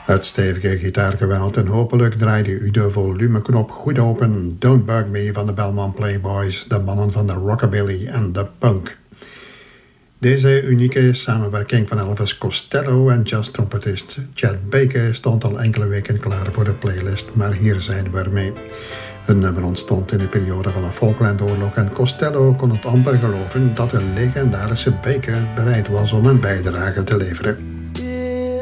Het stevige gitaargeweld en hopelijk draaide u de volumeknop goed open. Don't Bug Me van de Belmont Playboys, de mannen van de rockabilly en de punk. Deze unieke samenwerking van Elvis Costello en jazztrompetist Chet Baker stond al enkele weken klaar voor de playlist, maar hier zijn we ermee. Het nummer ontstond in de periode van de Falklandoorlog en Costello kon het amper geloven dat de legendarische Baker bereid was om een bijdrage te leveren.